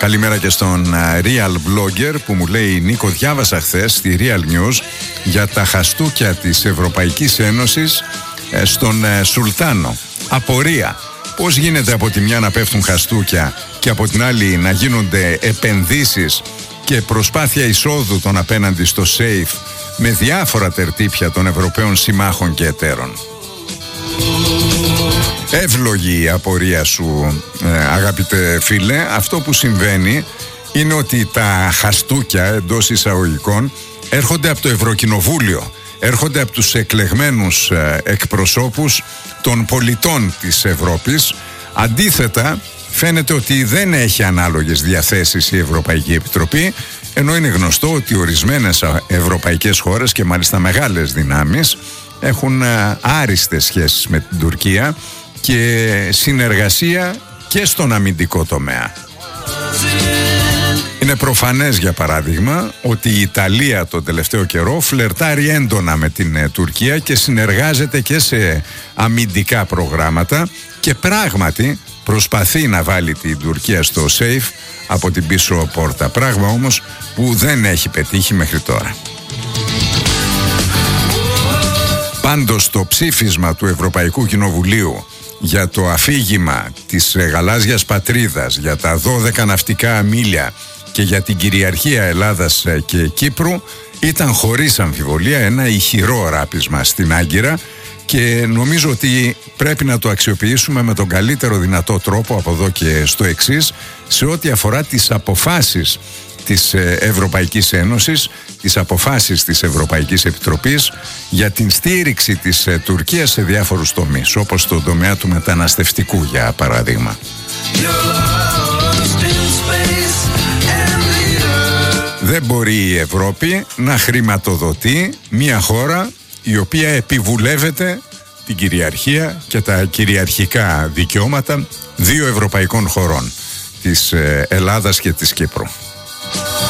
Καλημέρα και στον Real Blogger που μου λέει: Νίκο, διάβασα χθες στη Real News για τα χαστούκια της Ευρωπαϊκής Ένωσης στον Σουλτάνο. Απορία. Πώς γίνεται από τη μια να πέφτουν χαστούκια και από την άλλη να γίνονται επενδύσεις και προσπάθεια εισόδου των απέναντι στο SAFE με διάφορα τερτύπια των Ευρωπαίων συμμάχων και εταίρων? Εύλογη η απορία σου, αγαπητέ φίλε. Αυτό που συμβαίνει είναι ότι τα χαστούκια εντός εισαγωγικών έρχονται από το Ευρωκοινοβούλιο, έρχονται από τους εκλεγμένους εκπροσώπους των πολιτών της Ευρώπης. Αντίθετα, φαίνεται ότι δεν έχει ανάλογες διαθέσεις η Ευρωπαϊκή Επιτροπή, ενώ είναι γνωστό ότι ορισμένες ευρωπαϊκές χώρες και μάλιστα μεγάλες δυνάμεις έχουν άριστες σχέσεις με την Τουρκία και συνεργασία και στον αμυντικό τομέα. Είναι προφανές, για παράδειγμα, ότι η Ιταλία τον τελευταίο καιρό φλερτάρει έντονα με την Τουρκία και συνεργάζεται και σε αμυντικά προγράμματα και πράγματι προσπαθεί να βάλει την Τουρκία στο SAFE από την πίσω πόρτα. Πράγμα όμως που δεν έχει πετύχει μέχρι τώρα. Πάντως το ψήφισμα του Ευρωπαϊκού Κοινοβουλίου για το αφήγημα της γαλάζιας πατρίδας, για τα 12 ναυτικά μίλια και για την κυριαρχία Ελλάδας και Κύπρου ήταν χωρίς αμφιβολία ένα ηχηρό ράπισμα στην Άγκυρα και νομίζω ότι πρέπει να το αξιοποιήσουμε με τον καλύτερο δυνατό τρόπο από εδώ και στο εξής, σε ό,τι αφορά τις αποφάσεις της Ευρωπαϊκής Ένωσης, τις αποφάσεις της Ευρωπαϊκής Επιτροπής για την στήριξη της Τουρκίας σε διάφορους τομείς, όπως στον τομέα του μεταναστευτικού, για παράδειγμα. Δεν μπορεί η Ευρώπη να χρηματοδοτεί μια χώρα η οποία επιβουλεύεται την κυριαρχία και τα κυριαρχικά δικαιώματα δύο ευρωπαϊκών χωρών, της Ελλάδας και της Κύπρου.